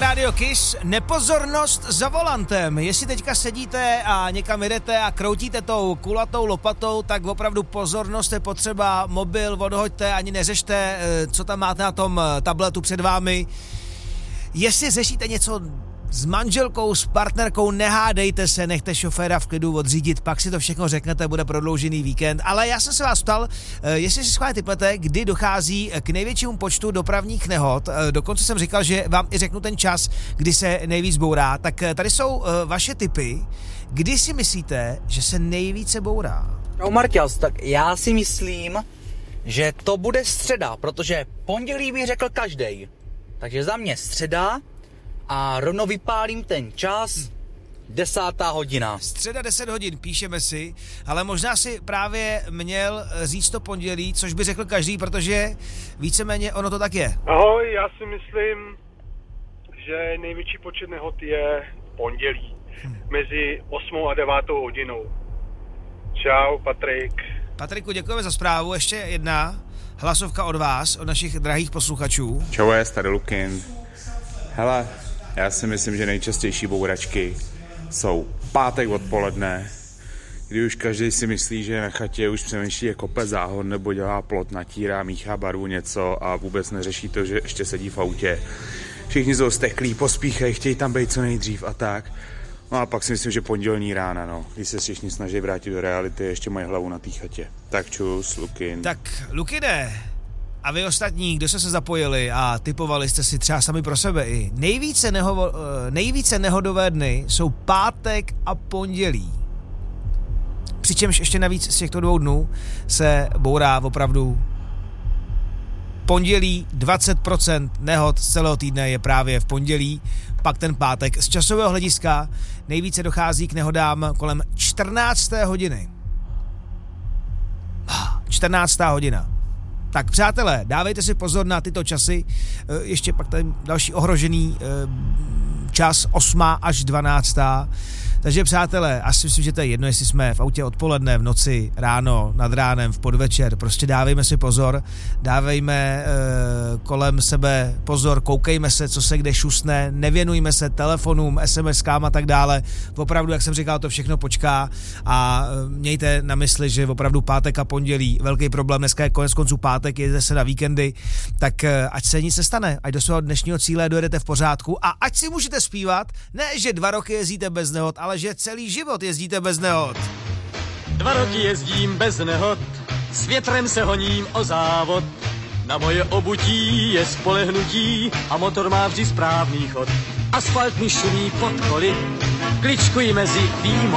Rádio Kiss, nepozornost za volantem. Jestli teďka sedíte a někam jedete a kroutíte tou kulatou lopatou, tak opravdu pozornost je potřeba, mobil odhoďte, ani neřešte, co tam máte na tom tabletu před vámi. Jestli řešíte něco s manželkou, s partnerkou, nehádejte se, nechte šoféra v klidu odřídit, pak si to všechno řeknete, bude prodloužený víkend. Ale já jsem se vás ptal, jestli si schválně tipnete, kdy dochází k největšímu počtu dopravních nehod. Dokonce jsem říkal, že vám i řeknu ten čas, kdy se nejvíc bourá. Tak tady jsou vaše tipy. Kdy si myslíte, že se nejvíce bourá? No Marťas, tak já si myslím, že to bude středa, protože pondělí by řekl každej. Takže za mě středa a rovno vypálím ten čas, 10. hodina. Středa 10 hodin, píšeme si, ale možná si právě měl říct to pondělí, což by řekl každý, protože víceméně ono to tak je. Ahoj, já si myslím, že největší počet nehod je pondělí, mezi 8. a 9. hodinou. Čau, Patrik. Patriku, děkujeme za zprávu. Ještě jedna hlasovka od vás, od našich drahých posluchačů. Čau, je tady Lukin. Hele, já si myslím, že nejčastější bouračky jsou pátek odpoledne, kdy už každý si myslí, že na chatě už přemýšlí jako kope záhon nebo dělá plot, natírá, míchá barvu něco a vůbec neřeší to, že ještě sedí v autě. Všichni jsou steklí, pospíchají, chtějí tam být co nejdřív a tak. No a pak si myslím, že pondělní rána, no, když se všichni snaží vrátit do reality, ještě mají hlavu na té chatě. Tak čus, Lukin. Tak Lukine, a vy ostatní, kdo jste se zapojili a tipovali jste si třeba sami pro sebe i, nejvíce nehodové dny jsou pátek a pondělí. Přičemž ještě navíc z těchto 2 dnů se bourá opravdu pondělí. 20% nehod z celého týdne je právě v pondělí, pak ten pátek. Z časového hlediska nejvíce dochází k nehodám kolem 14. hodiny. 14. hodina. Tak přátelé, dávejte si pozor na tyto časy. Ještě pak tady další ohrožený čas 8. až 12. Takže přátelé, asi myslím, že to je jedno, jestli jsme v autě odpoledne, v noci, ráno, nad ránem, v podvečer. Prostě dávejme si pozor, dávejme kolem sebe pozor, koukejme se, co se kde šusne, nevěnujme se telefonům, SMS-kám a tak dále. Opravdu, jak jsem říkal, to všechno počká a mějte na mysli, že opravdu pátek a pondělí, velký problém, dneska je konec konců pátek, jedete se na víkendy, tak ať se nic nestane, ať do svého dnešního cíle dojedete v pořádku a ať si můžete zpívat, ne, že 2 roky jezdíte bez nehod, ale že celý život jezdíte bez nehod. 2 roky jezdím bez nehod, s větrem se honím o závod. Na moje obutí je spolehnutí a motor má vždy správný chod. Asfalt mi šumí pod koly, kličkuji mezi výmory.